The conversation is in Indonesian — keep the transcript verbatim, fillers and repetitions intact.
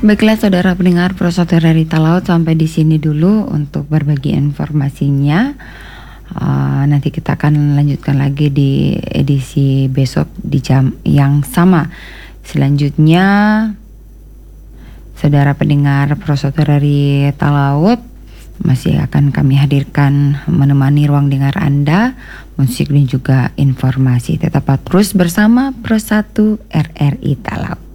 Baiklah saudara pendengar Pro satu dari Talaut, sampai di sini dulu untuk berbagi informasinya. Uh, nanti kita akan lanjutkan lagi di edisi besok di jam yang sama. Selanjutnya, saudara pendengar Pro satu dari Talaut, masih akan kami hadirkan menemani ruang dengar Anda, musik dan juga informasi. Tetaplah terus bersama Pro satu R R I Talaut.